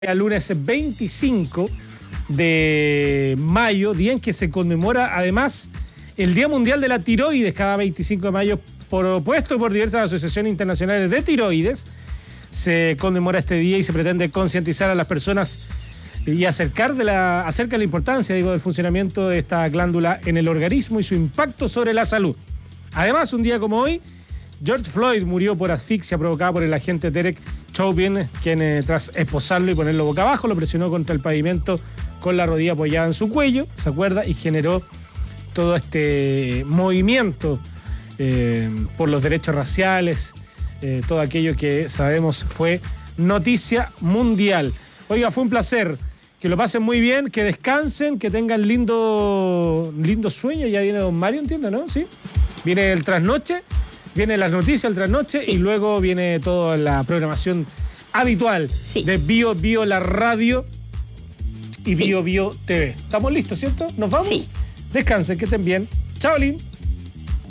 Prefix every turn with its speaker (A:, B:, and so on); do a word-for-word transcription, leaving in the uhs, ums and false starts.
A: al lunes veinticinco de mayo, día en que se conmemora además el Día Mundial de la Tiroides, cada veinticinco de mayo, propuesto por diversas asociaciones internacionales de tiroides. Se conmemora este día y se pretende concientizar a las personas y acercar de la, acerca de la importancia, digo, del funcionamiento de esta glándula en el organismo y su impacto sobre la salud. Además, un día como hoy, George Floyd murió por asfixia provocada por el agente Derek Chauvin, quien eh, tras esposarlo y ponerlo boca abajo, lo presionó contra el pavimento con la rodilla apoyada en su cuello, ¿se acuerda? Y generó todo este movimiento eh, por los derechos raciales, eh, todo aquello que sabemos fue noticia mundial. Oiga, fue un placer. Que lo pasen muy bien, que descansen, que tengan lindo, lindo sueño. Ya viene don Mario, entiendo, ¿no? Sí. Viene el trasnoche. Vienen las noticias, el trasnoche, sí. Y luego viene toda la programación habitual, sí, de Bio Bio la radio y sí. Bio Bio T V. ¿Estamos listos, cierto? ¿Nos vamos?
B: Sí.
A: Descansen, que estén bien. Chao, Lin.